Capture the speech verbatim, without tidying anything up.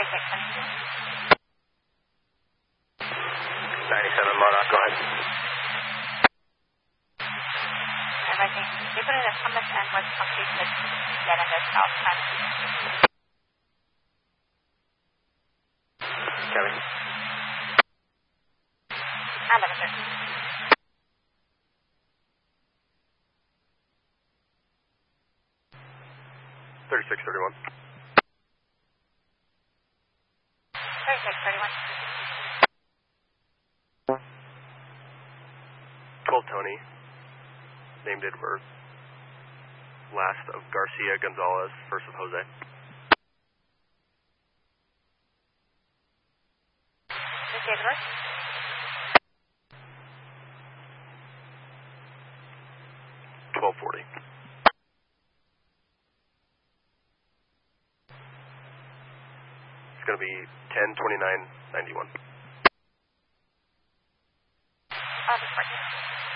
ninety-seven Monarch, go ahead. Everything. They put in a Thomas and was completed yet in the south time. Kevin. eleven thirty. thirty-six thirty-one. thirty-six thirty-one. twelve Tony, named Edward, last of Garcia Gonzalez, first of Jose. This is Edward. twelve forty. It's going to be ten twenty-nine ninety-one. I'll be